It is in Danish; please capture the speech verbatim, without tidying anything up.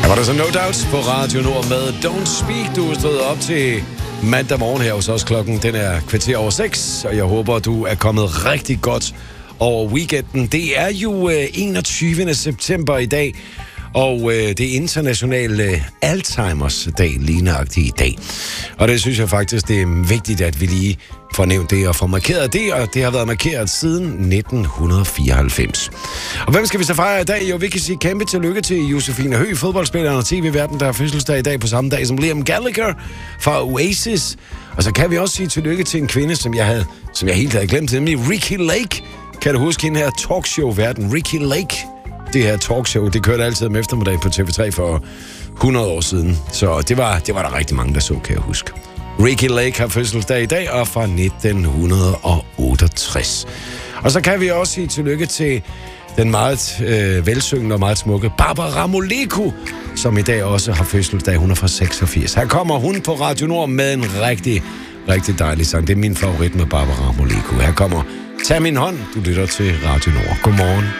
var der så No Doubt på Radio Nord med Don't Speak. Du er stået op til mandag morgen her hos os. Klokken den er kvarter over seks, og jeg håber, du er kommet rigtig godt over weekenden. Det er jo øh, enogtyvende september i dag, og øh, det er international øh, Alzheimers dag, lige nøjagtigt i dag. Og det synes jeg faktisk, det er vigtigt, at vi lige får nævnt det og får markeret det, og det har været markeret siden nitten fireoghalvfems. Og hvem skal vi så fejre i dag? Jo, vi kan sige kæmpe tillykke til Josefine Høgh, fodboldspilleren og tv-verden, der har fødselsdag i dag på samme dag som Liam Gallagher fra Oasis. Og så kan vi også sige tillykke til en kvinde, som jeg, havde, som jeg helt havde glemt, nemlig Ricki Lake. Kan du huske hende her talkshow-verden? Ricki Lake. Det her talkshow, det kørte altid om eftermiddagen på T V tre for hundrede år siden. Så det var, det var der rigtig mange, der så, kan jeg huske. Ricki Lake har fødselsdag i dag, og fra nitten otteogtres. Og så kan vi også sige tillykke til den meget øh, velsyngende og meget smukke Barbara Moleko, som i dag også har fødselsdag. Hun er fra seksogfirs. Her kommer hun på Radio Nord med en rigtig, rigtig dejlig sang. Det er min favorit med Barbara Moleko. Her kommer Tag min hånd. Du lytter til Radio Nord. Godmorgen.